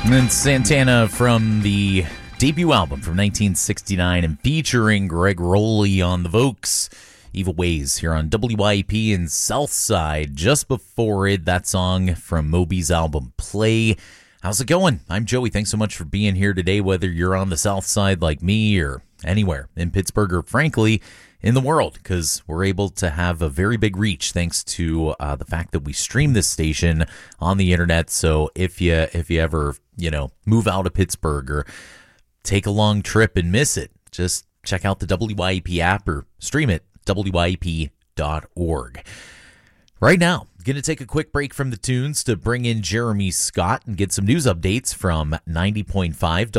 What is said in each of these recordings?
And then Santana from the debut album from 1969 and featuring Greg Rowley on the vocals. Evil Ways here on WYP in Southside. Just before it, that song from Moby's album Play. How's it going? I'm Joey. Thanks so much for being here today, whether you're on the South Side like me or anywhere in Pittsburgh or frankly in the world, because we're able to have a very big reach thanks to the fact that we stream this station on the internet. So if you ever move out of Pittsburgh or take a long trip and miss it, just check out the WYP app or stream it, WYP.org. Right now, going to take a quick break from the tunes to bring in Jeremy Scott and get some news updates from 90.5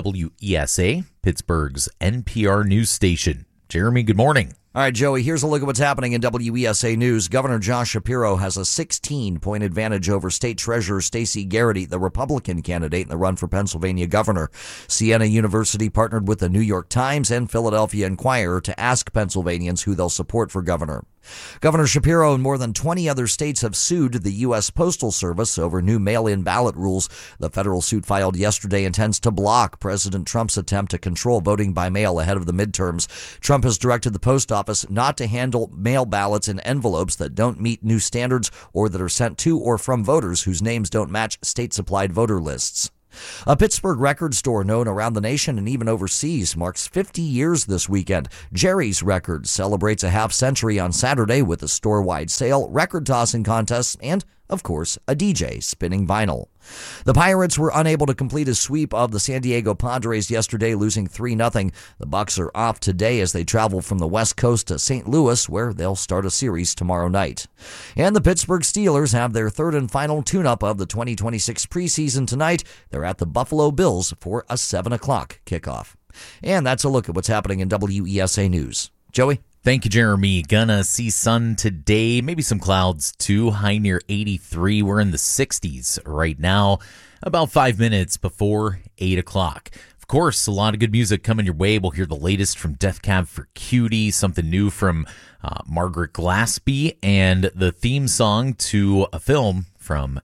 WESA, Pittsburgh's NPR news station. Jeremy, good morning. All right, Joey, here's a look at what's happening in WESA News. Governor Josh Shapiro has a 16-point advantage over State Treasurer Stacey Garrity, the Republican candidate in the run for Pennsylvania governor. Siena University partnered with the New York Times and Philadelphia Inquirer to ask Pennsylvanians who they'll support for governor. Governor Shapiro and more than 20 other states have sued the U.S. Postal Service over new mail-in ballot rules. The federal suit filed yesterday intends to block President Trump's attempt to control voting by mail ahead of the midterms. Trump has directed the post office not to handle mail ballots in envelopes that don't meet new standards or that are sent to or from voters whose names don't match state-supplied voter lists. A Pittsburgh record store known around the nation and even overseas marks 50 years this weekend. Jerry's Records celebrates a half century on Saturday with a store-wide sale, record tossing contests, and, of course, a DJ spinning vinyl. The Pirates were unable to complete a sweep of the San Diego Padres yesterday, losing 3-0. The Bucs are off today as they travel from the West Coast to St. Louis, where they'll start a series tomorrow night. And the Pittsburgh Steelers have their third and final tune-up of the 2026 preseason tonight. They're at the Buffalo Bills for a 7 o'clock kickoff. And that's a look at what's happening in WESA News. Joey? Thank you, Jeremy. Gonna see sun today, maybe some clouds too, high near 83. We're in the 60s right now, about 5 minutes before 8 o'clock. Of course, a lot of good music coming your way. We'll hear the latest from Death Cab for Cutie, something new from Margaret Glaspie, and the theme song to a film from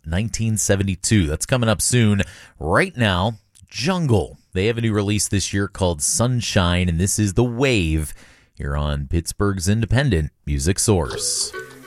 1972. That's coming up soon. Right now, Jungle. They have a new release this year called Sunshine, and this is The Wave. Here on Pittsburgh's independent music source.